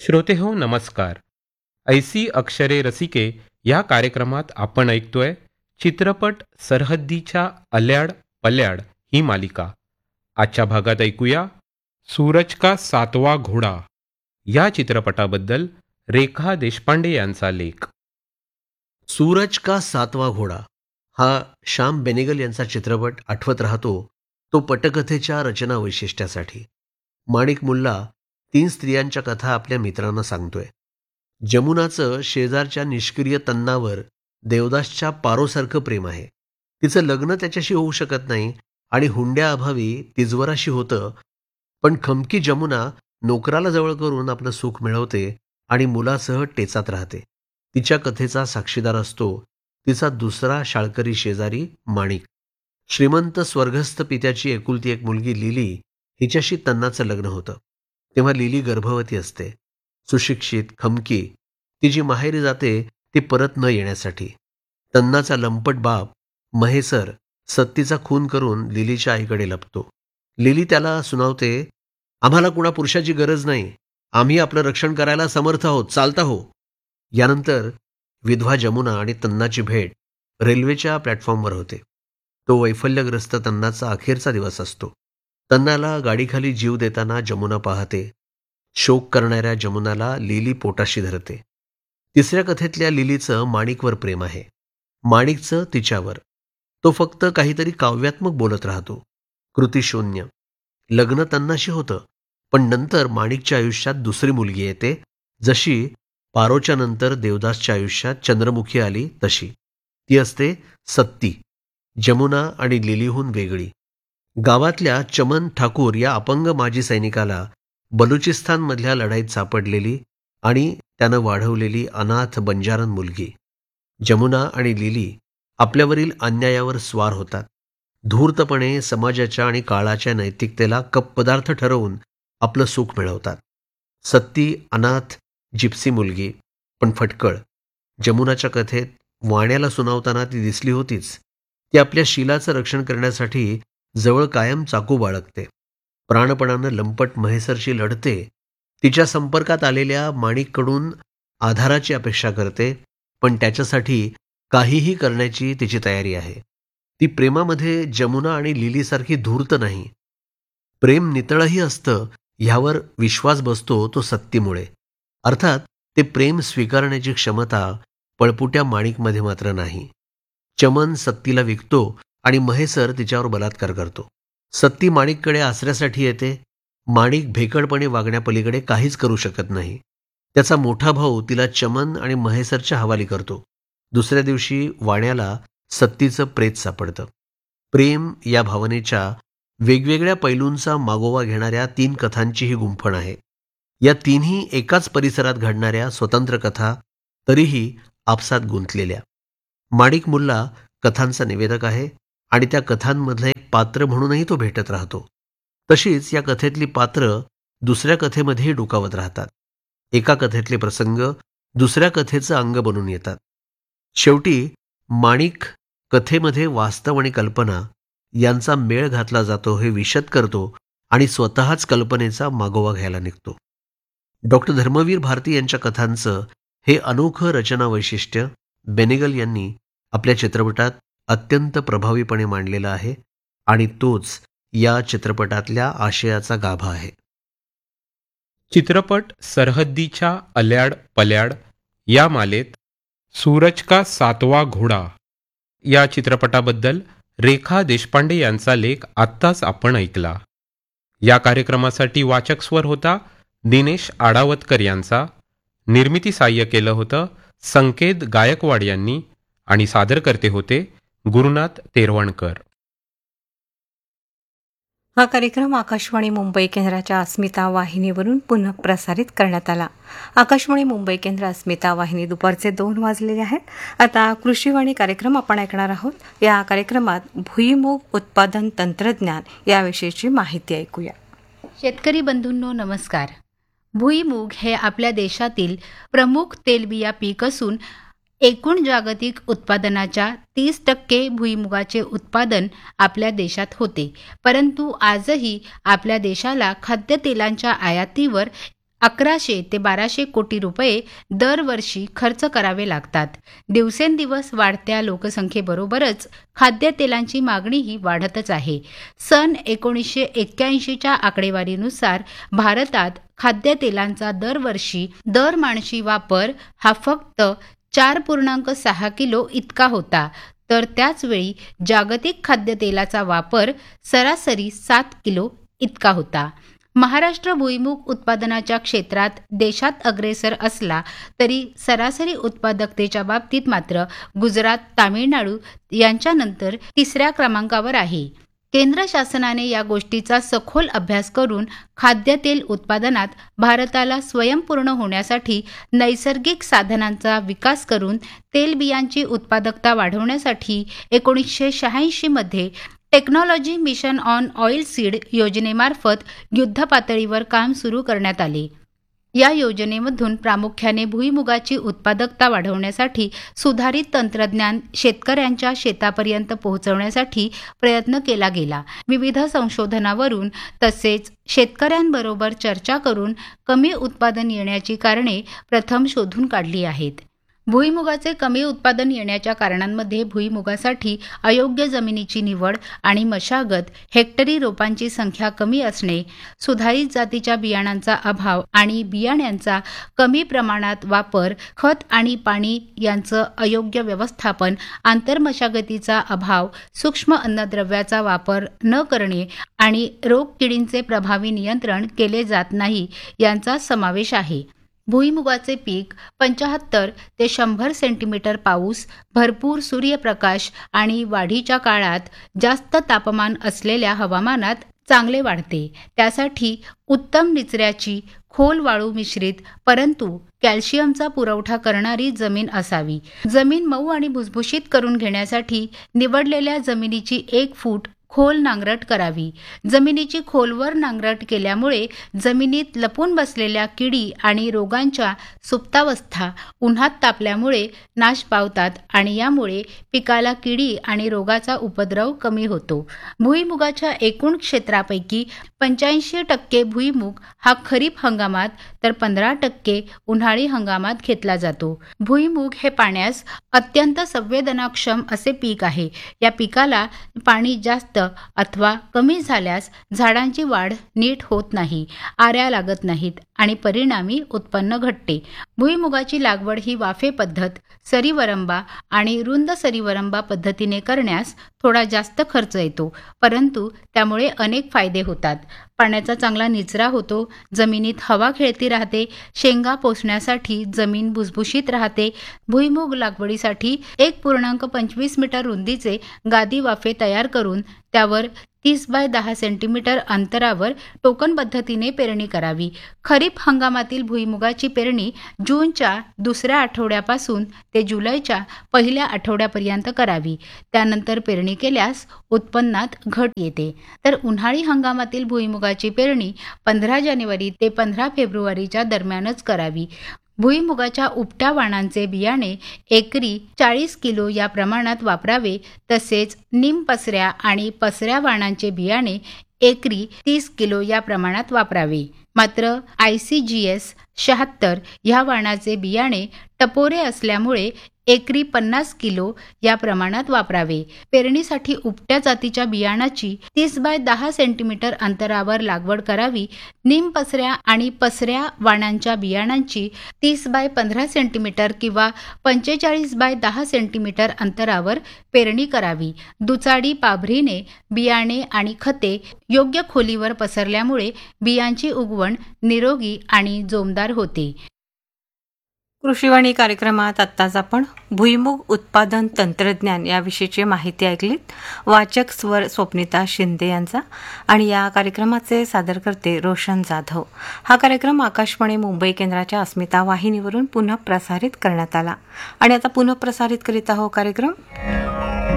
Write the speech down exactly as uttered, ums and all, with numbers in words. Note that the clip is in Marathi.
श्रोते हो नमस्कार. ऐसी अक्षरे रसिके या कार्यक्रमात आपण ऐकतोय चित्रपट सरहद्दीच्या अल्याड पल्याड ही मालिका. आजच्या भागात ऐकूया सूरज का सातवा घोडा या चित्रपटाबद्दल रेखा देशपांडे यांचा लेख. सूरज का सातवा घोडा हा श्याम बेनेगल यांचा चित्रपट आठवत राहतो तो पटकथेच्या रचना वैशिष्ट्यासाठी. माणिक मुल्ला तीन स्त्रियांच्या कथा आपल्या मित्रांना सांगतोय. जमुनाचं शेजारच्या निष्क्रिय तन्नावर देवदासच्या पारोसारखं प्रेम आहे. तिचं लग्न त्याच्याशी होऊ शकत नाही आणि हुंड्याअभावी तिजवराशी होतं, पण खमकी जमुना नोकराला जवळ करून आपलं सुख मिळवते आणि मुलासह टेचात राहते. तिच्या कथेचा साक्षीदार असतो तिचा दुसरा शाळकरी शेजारी माणिक. श्रीमंत स्वर्गस्थ पित्याची एकुलती एक मुलगी लिली हिच्याशी तन्नाचं लग्न होतं. तेव्हा लिली गर्भवती असते. सुशिक्षित खमकी ती जी माहेरी जाते ती परत न येण्यासाठी. तन्नाचा लंपट बाप महेसर सत्तीचा खून करून लिलीच्या आईकडे लपतो. लिली त्याला सुनावते, आम्हाला कुणा पुरुषाची गरज नाही, आम्ही आपलं रक्षण करायला समर्थ आहोत, चालता हो. यानंतर विधवा जमुना आणि तन्नाची भेट रेल्वेच्या प्लॅटफॉर्मवर होते. तो वैफल्यग्रस्त तन्नाचा अखेरचा दिवस असतो. तन्नाला गाडीखाली जीव देताना जमुना पाहते. शोक करणाऱ्या जमुनाला लिली पोटाशी धरते. तिसऱ्या कथेतल्या लिलीचं माणिकवर प्रेम आहे, माणिकचं तिच्यावर. तो फक्त काहीतरी काव्यात्मक बोलत राहतो, कृतिशून्य. लग्न तन्नाशी होतं, पण नंतर माणिकच्या आयुष्यात दुसरी मुलगी येते, जशी पारोच्या नंतर देवदासच्या आयुष्यात चंद्रमुखी आली तशी. ती असते सत्ती, जमुना आणि लिलीहून वेगळी. गावातल्या चमन ठाकूर या अपंग माजी सैनिकाला बलुचिस्तानमधल्या लढाईत सापडलेली आणि त्यानं वाढवलेली अनाथ बंजारन मुलगी. जमुना आणि लिली आपल्यावरील अन्यायावर स्वार होतात. धूर्तपणे समाजाच्या आणि काळाच्या नैतिकतेला कपपदार्थ ठरवून आपलं सुख मिळवतात. सत्ती अनाथ जिप्सी मुलगी, पण फटकळ. जमुनाच्या कथेत वाण्याला सुनावताना ती दिसली होतीच. ती आपल्या शीलाचं रक्षण करण्यासाठी जवळ कायम चाकू बाळगते. प्राणपणानं लंपट महेसरशी लढते. तिच्या संपर्कात आलेल्या माणिककडून आधाराची अपेक्षा करते, पण त्याच्यासाठी काहीही करण्याची तिची तयारी आहे. ती प्रेमामध्ये जमुना आणि लिलीसारखी धूर्त नाही. प्रेम नितळही असतं ह्यावर विश्वास बसतो तो सत्तीमुळे. अर्थात ते प्रेम स्वीकारण्याची क्षमता पळपुट्या माणिकमध्ये मात्र नाही. चमन सत्तीला विकतो आणि महेसर तिच्यावर बलात्कार करतो. सत्ती माणिककडे आसऱ्यासाठी येते. माणिक भेकडपणे वागण्यापलीकडे काहीच करू शकत नाही. त्याचा मोठा भाऊ तिला चमन आणि महेसरच्या हवाली करतो. दुसऱ्या दिवशी वाण्याला सत्तीचं प्रेत सापडतं. प्रेम या भावनेच्या वेगवेगळ्या पैलूंचा मागोवा घेणाऱ्या तीन कथांची ही गुंफण आहे. या तीनही एकाच परिसरात घडणाऱ्या स्वतंत्र कथा, तरीही आपसात गुंतलेल्या. माणिक मुल्ला कथांचा निवेदक आहे आणि त्या कथांमधलं एक पात्र म्हणूनही तो भेटत राहतो. तशीच या कथेतली पात्र दुसऱ्या कथेमध्येही डोकावत राहतात. एका कथेतले प्रसंग दुसऱ्या कथेचं अंग बनून येतात. शेवटी माणिक कथेमध्ये वास्तव आणि कल्पना यांचा मेळ घातला जातो हे विशद करतो आणि स्वतःच कल्पनेचा मागोवा घ्यायला निघतो. डॉक्टर धर्मवीर भारती यांच्या कथांचं हे अनोखं रचना वैशिष्ट्य बेनेगल यांनी आपल्या चित्रपटात अत्यंत प्रभावीपणे मांडलेला आहे आणि तोच या चित्रपटातल्या आशयाचा गाभा आहे. चित्रपट सरहद्दीच्या अल्याड पल्याड या मालेत सूरज का सातवा घोडा या चित्रपटाबद्दल रेखा देशपांडे यांचा लेख आत्ताच आपण ऐकला. या कार्यक्रमासाठी वाचक स्वर होता दिनेश आडावतकर यांचा. निर्मिती साह्य केलं होतं संकेत गायकवाड यांनी आणि सादरकर्ते होते गुरुनाथ तेरवणकर. हा कार्यक्रम आकाशवाणी मुंबई केंद्राच्या अस्मिता वाहिनीवरून पुनः प्रसारित करण्यात आला. आकाशवाणी मुंबई केंद्र अस्मिता वाहिनी दुपारचे दोन वाजलेले आहेत. आता कृषीवाणी कार्यक्रम आपण ऐकणार आहोत. या कार्यक्रमात भुईमूग उत्पादन तंत्रज्ञान याविषयीची माहिती ऐकूया. शेतकरी बंधूंनो नमस्कार. भुईमूग हे आपल्या देशातील प्रमुख तेलबिया पीक असून एकूण जागतिक उत्पादनाच्या तीस टक्के भुईमुगाचे उत्पादन आपल्या देशात होते. परंतु आजही आपल्या देशाला खाद्यतेलांच्या आयातीवर अकराशे ते बाराशे कोटी रुपये दरवर्षी खर्च करावे लागतात. दिवसेंदिवस वाढत्या लोकसंख्येबरोबरच खाद्यतेलांची मागणीही वाढतच आहे. सन एकोणीसशे एक्क्याऐंशीच्या आकडेवारीनुसार भारतात खाद्यतेलांचा दरवर्षी दर माणशी वापर हा फक्त चार पूर्णांक सहा किलो इतका होता, तर त्याचवेळी जागतिक खाद्यतेलाचा वापर सरासरी सात किलो इतका होता. महाराष्ट्र भुईमूग उत्पादनाच्या क्षेत्रात देशात अग्रेसर असला तरी सरासरी उत्पादकतेच्या बाबतीत मात्र गुजरात, तामिळनाडू यांच्यानंतर तिसऱ्या क्रमांकावर आहे. केंद्र शासनाने या गोष्टीचा सखोल अभ्यास करून खाद्यतेल उत्पादनात भारताला स्वयंपूर्ण होण्यासाठी नैसर्गिक साधनांचा विकास करून तेलबियांची उत्पादकता वाढवण्यासाठी एकोणीसशे शहाऐंशी मध्ये technology mission on oil seed योजनेमार्फत युद्धपातळीवर काम सुरू करण्यात आले. या योजनेमधून प्रामुख्याने भुईमुगाची उत्पादकता वाढवण्यासाठी सुधारित तंत्रज्ञान शेतकऱ्यांच्या शेतापर्यंत पोहोचवण्यासाठी प्रयत्न केला गेला. विविध संशोधनावरून तसेच शेतकऱ्यांबरोबर चर्चा करून कमी उत्पादन येण्याची कारणे प्रथम शोधून काढली आहेत. भुईमुगाचे कमी उत्पादन येण्याच्या कारणांमध्ये भुईमुगासाठी अयोग्य जमिनीची निवड आणि मशागत, हेक्टरी रोपांची संख्या कमी असणे, सुधारित जातीच्या बियाणांचा अभाव आणि बियाण्यांचा कमी प्रमाणात वापर, खत आणि पाणी यांचं अयोग्य व्यवस्थापन, आंतरमशागतीचा अभाव, सूक्ष्म अन्नद्रव्याचा वापर न करणे आणि रोगकिडींचे प्रभावी नियंत्रण केले जात नाही यांचा समावेश आहे. भुईमुगाचे पीक पंच्याहत्तर ते शंभर सेंटीमीटर पाऊस, भरपूर सूर्यप्रकाश आणि वाढीच्या काळात जास्त तापमान असलेल्या हवामानात चांगले वाढते. त्यासाठी उत्तम निचऱ्याची, खोल वाळू मिश्रित परंतु कॅल्शियमचा पुरवठा करणारी जमीन असावी. जमीन मऊ आणि भुसभुशीत करून घेण्यासाठी निवडलेल्या जमिनीची एक फूट खोल नांगरट करावी. जमिनीची खोलवर नांगरट केल्यामुळे जमिनीत लपून बसलेल्या किडी आणि रोगांच्या सुप्तावस्था उन्हात तापल्यामुळे नाश पावतात आणि यामुळे पिकाला किडी आणि रोगाचा उपद्रव कमी होतो. भुईमुगाच्या एकूण क्षेत्रापैकी पंच्याऐंशी टक्के भुईमुग हा खरीप हंगामात तर पंधरा टक्के उन्हाळी हंगामात घेतला जातो. भुईमुग हे पाण्यास अत्यंत संवेदनाक्षम असे पीक आहे. या पिकाला पाणी जास्त अथवा कमी झाल्यास झाडांची वाढ नीट होत नाही, आऱ्या लागत नाहीत आणि परिणामी उत्पन्न घटते. भुईमुगाची लागवड ही वाफे पद्धत, सरीवरंबा आणि रुंद सरीवरंबा पद्धतीने करण्यास थोडा जास्त खर्च येतो, परंतु त्यामुळे अनेक फायदे होतात. पाण्याचा चांगला निचरा होतो, जमिनीत हवा खेळती राहते, शेंगा पोसण्यासाठी जमीन भुसभुशीत राहते. भुईमूग लागवडीसाठी एक पूर्णांक पंचवीस मीटर रुंदीचे गादी वाफे तयार करून त्यावर तीस बाय दहा सेंटीमीटर अंतरावर टोकन पद्धतीने पेरणी करावी. खरीप हंगामातील भुईमुगाची पेरणी जूनच्या दुसऱ्या आठवड्यापासून ते जुलैच्या पहिल्या आठवड्यापर्यंत करावी. त्यानंतर पेरणी केल्यास उत्पन्नात घट येते. तर उन्हाळी हंगामातील भुईमुगाची पेरणी पंधरा जानेवारी ते पंधरा फेब्रुवारीच्या दरम्यानच करावी. भुईमुगाच्या उपट्या वाणांचे बियाणे एकरी चाळीस किलो या प्रमाणात वापरावे. तसेच निमपसऱ्या आणि पसऱ्या वाणांचे बियाणे एकरी तीस किलो या प्रमाणात वापरावे. मात्र आय सी जी एस शहात्तर ह्या वाणाचे बियाणे टपोरे असल्यामुळे एकरी पन्नास किलो या प्रमाणात वापरावे. पेरणीसाठी उपट्या जातीच्या बियाणाची तीस बाय दहा सेंटीमीटर अंतरावर लागवड करावी. निमपसऱ्या आणि पसऱ्या वाणांच्या बियाणांची तीस बाय पंधरा सेंटीमीटर किंवा पंचेचाळीस बाय दहा सेंटीमीटर अंतरावर पेरणी करावी. दुचाडी पाभरीने बियाणे आणि खते योग्य खोलीवर पसरल्यामुळे बियांची उगवण निरोगी आणि जोमदार होते. कृषीवाणी कार्यक्रमात आत्ताच आपण भुईमूग उत्पादन तंत्रज्ञान याविषयीची माहिती ऐकलीत. वाचक स्वर स्वप्निता शिंदे यांचा आणि या कार्यक्रमाचे सादरकर्ते रोशन जाधव. हा कार्यक्रम आकाशवाणी मुंबई केंद्राच्या अस्मिता वाहिनीवरून पुनः प्रसारित करण्यात आला आणि आता पुनः प्रसारित करीत आहोत कार्यक्रम